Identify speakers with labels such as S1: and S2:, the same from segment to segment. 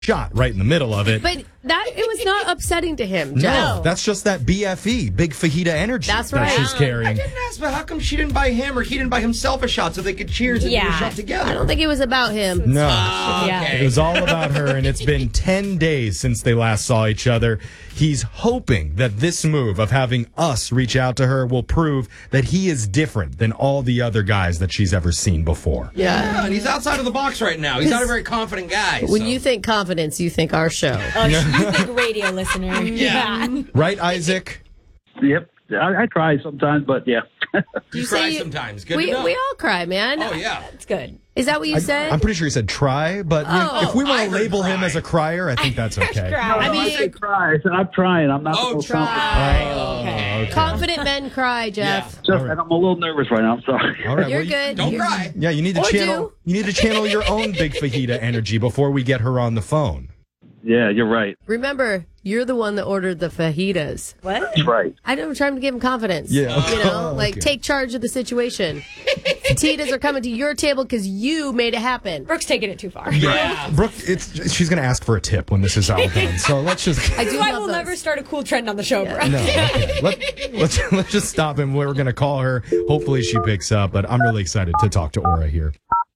S1: shot right in the middle of it.
S2: But it was not upsetting to him, Jeff.
S1: No, that's just that BFE, big fajita energy
S2: That's right.
S1: that she's carrying.
S3: I didn't ask, but how come she didn't buy him or he didn't buy himself a shot so they could cheers and do a shot together?
S2: I don't think it was about him.
S1: No.
S3: Okay.
S1: It was all about her, and it's been 10 days since they last saw each other. He's hoping that this move of having us reach out to her will prove that he is different than all the other guys that she's ever seen before.
S3: Yeah, and he's outside of the box right now. He's not a very confident guy.
S2: When you think confidence, you think our show.
S4: Oh, you think radio listener.
S3: Yeah.
S1: Right, Isaac?
S5: Yep. I try sometimes, but yeah.
S3: You cry sometimes. Good
S2: we
S3: to know.
S2: all cry, man.
S3: Oh, yeah.
S4: That's good.
S2: Is that what you said?
S1: I'm pretty sure he said try, but if we want to label him as a crier, I think that's okay.
S5: I say try. I said I'm trying. I'm not supposed to.
S2: Okay. Confident men cry, Jeff.
S5: Just, and I'm a little nervous right now. I'm sorry.
S1: All right,
S2: You're good.
S3: Don't cry.
S1: Yeah, you need to
S2: Or
S1: channel. You need to channel your own big fajita energy before we get her on the phone.
S5: Yeah, you're right.
S2: Remember, you're the one that ordered the fajitas.
S4: What?
S5: That's right.
S2: I'm trying to give him confidence.
S1: Yeah.
S2: You know, like take charge of the situation. Fajitas are coming to your table because you made it happen.
S4: Brooke's taking it too far.
S3: Yeah.
S1: Brooke, she's going to ask for a tip when this is all done. So let's just.
S2: I
S4: This
S2: do
S4: is why
S2: love
S4: we'll
S2: those.
S4: never start a cool trend on the show, bro.
S1: No, okay. Let's just stop him. We're going to call her. Hopefully she picks up, but I'm really excited to talk to Aura here.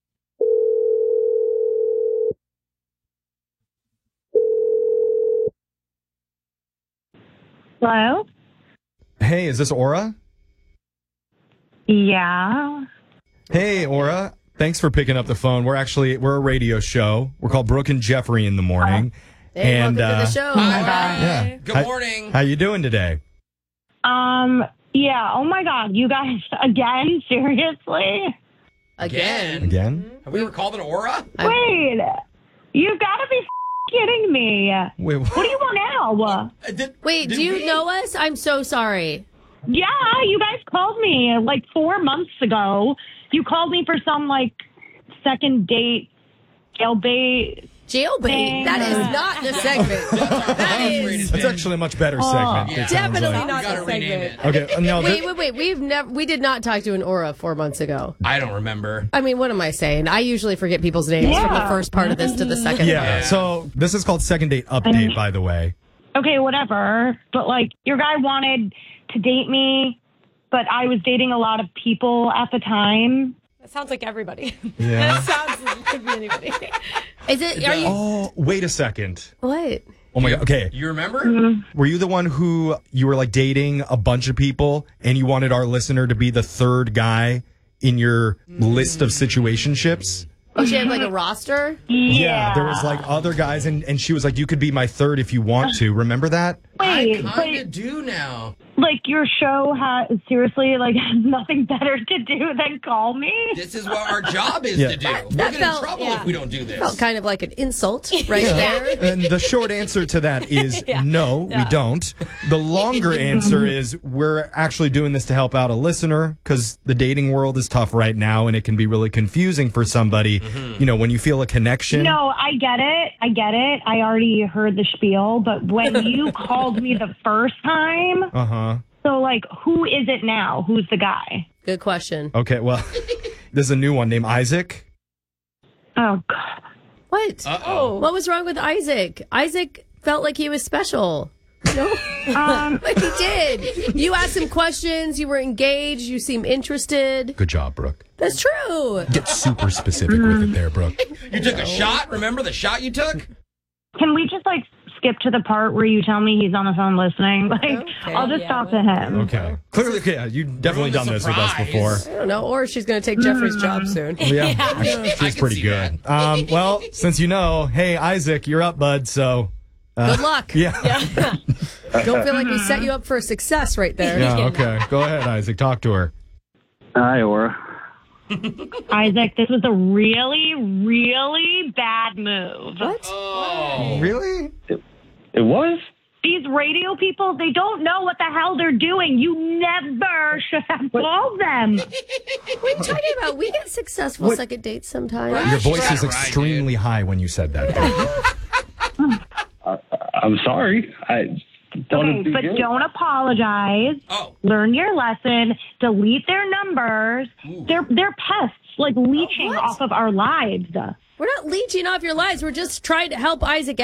S6: Hello?
S1: Hey, is this Aura?
S6: Yeah.
S1: Hey, Aura. Thanks for picking up the phone. We're a radio show. We're called Brooke and Jeffrey in the morning.
S2: Hey, welcome to the show.
S1: Yeah.
S3: Good morning.
S1: How you doing today?
S6: Yeah. Oh my God. You guys, again? Seriously?
S1: Again?
S3: Have we ever called it Aura?
S6: Wait. You gotta be kidding me.
S1: Wait,
S6: What do you want now?
S2: Wait, do you know us? I'm so sorry.
S6: Yeah, you guys called me like 4 months ago. You called me for some like second date jailbait.
S2: Jailbait? That is not the segment.
S1: That's actually a much better segment. it sounds
S2: Definitely
S1: like.
S2: not
S3: Gotta
S2: the
S3: rename
S2: segment.
S3: it.
S1: Okay, no,
S2: Wait. We did not talk to an Aura 4 months ago.
S3: I don't remember.
S2: I mean, what am I saying? I usually forget people's names from the first part of this to the second.
S1: yeah. So this is called Second Date Update, by the way.
S6: Okay, whatever. But like, your guy wanted to date me, but I was dating a lot of people at the time.
S4: That sounds like everybody.
S1: Yeah.
S4: That sounds like it could be anybody.
S2: Is it? Are you?
S1: Oh, wait a second.
S2: What?
S1: Oh my God. Okay.
S3: You remember?
S1: Were you the one who you were like dating a bunch of people and you wanted our listener to be the third guy in your list of situationships?
S2: Oh, she had like a roster?
S1: Yeah. There was like other guys and she was like, you could be my third if you want to. Remember that?
S6: Wait,
S3: I kind of do now.
S6: like your show has seriously like has nothing better to do than call me?
S3: This is what our job is
S1: Yeah.
S3: to do.
S2: That
S3: We'll get in
S2: felt-
S3: trouble if we don't do this.
S2: Felt kind of like an insult right there.
S1: And the short answer to that is no, we don't. The longer answer is we're actually doing this to help out a listener because the dating world is tough right now and it can be really confusing for somebody. You know, when you feel a connection.
S6: No, I get it. I already heard the spiel, but when you called me the first time, so like, who is it now? Who's the guy?
S2: Good question.
S1: Okay, well, there's a new one named Isaac.
S6: Oh, God.
S2: What?
S3: Uh-oh.
S2: What was wrong with Isaac? Isaac felt like he was special. No? Like he did. You asked him questions. You were engaged. You seem interested.
S1: Good job, Brooke.
S2: That's true.
S1: Get super specific with it there, Brooke.
S3: You took a shot? Remember the shot you took?
S6: Can we just like skip to the part where you tell me he's on the phone listening? Like,
S2: Okay.
S6: I'll just talk to him.
S1: Okay. Clearly, yeah, you've definitely
S3: Ruin
S1: done
S3: the
S1: this with us
S3: surprise.
S1: before.
S2: I don't know. Or she's going to take Jeffrey's job soon.
S1: Yeah, actually,
S3: I
S1: she's
S3: can
S1: pretty
S3: see
S1: good. Well, since you know, hey, Isaac, you're up, bud, so...
S2: Good luck.
S1: Yeah.
S2: Don't feel like we set you up for success right there.
S1: Yeah, okay. Go ahead, Isaac. Talk to her.
S5: Hi, Aura.
S6: Isaac, this was a really, really bad move.
S2: What?
S3: Oh.
S1: Really?
S5: It was?
S6: These radio people, they don't know what the hell they're doing. You never should have called them.
S2: What are you talking about? We get successful second dates sometimes.
S1: Your voice is
S3: Right,
S1: extremely high when you said that.
S5: I'm sorry. I thought it'd
S6: Okay,
S5: be
S6: but
S5: good.
S6: don't apologize.
S3: Oh.
S6: Learn your lesson. Delete their numbers. They're pests, like leaching off of our lives.
S2: We're not leeching off your lives. We're just trying to help Isaac